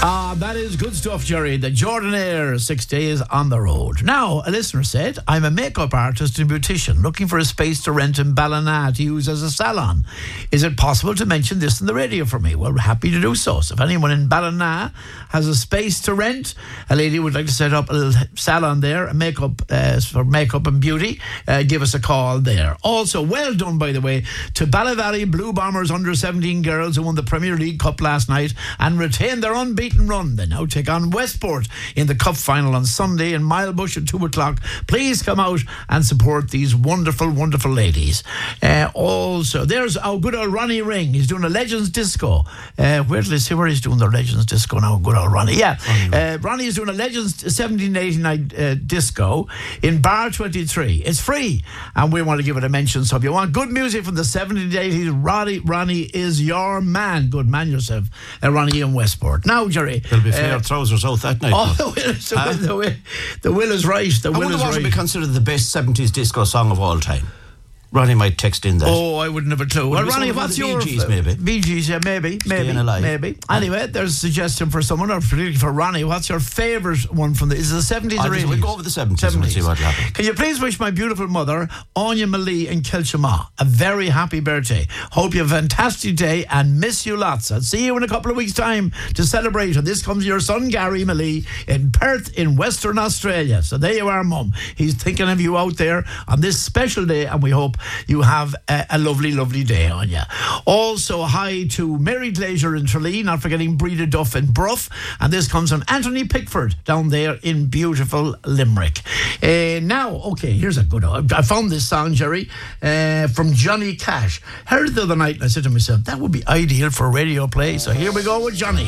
That is good stuff, Jerry. The Jordanaire, 6 days on the road. Now, a listener said, I'm a makeup artist and beautician looking for a space to rent in Ballina to use as a salon. Is it possible to mention this in the radio for me? Well, we're happy to do so. So if anyone in Ballina has a space to rent, a lady would like to set up a little salon there, a makeup for makeup and beauty, give us a call there. Also, well done, by the way, to Ballyvalley Blue Bombers under-17 girls who won the Premier League Cup last night and retained their unbeaten run. They now take on Westport in the Cup final on Sunday in Milebush at 2 o'clock. Please come out and support these wonderful, wonderful ladies. Also, there's our good old Ronnie Ring. He's doing a Legends Disco. Where did I see where he's doing the Legends Disco now? Good old Ronnie. Yeah. Ronnie is doing a Legends 1789 disco in Bar 23. It's free, and we want to give it a mention. So if you want good music from the 70s, 80s, Ronnie is your man. Good man yourself, Ronnie in Westport. Now, Jerry. There'll be fair trousers out that night. Oh, the will is right. The will is right. I wonder what would be considered the best 70s disco song of all time. Ronnie might text in that. Oh, I wouldn't have a clue. Well, Ronnie, what's your... Bee Gees, maybe. Bee Gees, yeah, maybe. Maybe. Anyway, there's a suggestion for someone, or particularly for Ronnie. What's your favourite one from is it the 70s or 80s? We'll go with the 70s and we'll see what happens. Can you please wish my beautiful mother, Anya Malee in Kilchama, a very happy birthday. Hope you have a fantastic day and miss you lots. I'll see you in a couple of weeks' time to celebrate. And this comes your son, Gary Malee, in Perth in Western Australia. So there you are, Mum. He's thinking of you out there on this special day, and we hope you have a lovely, lovely day on you. Also, hi to Mary Glazier in Tralee, not forgetting Breda Duff in Bruff. And this comes from Anthony Pickford down there in beautiful Limerick. Now, okay, here's a good one. I found this song, Jerry, from Johnny Cash. Heard it the other night and I said to myself, that would be ideal for a radio play. So here we go with Johnny.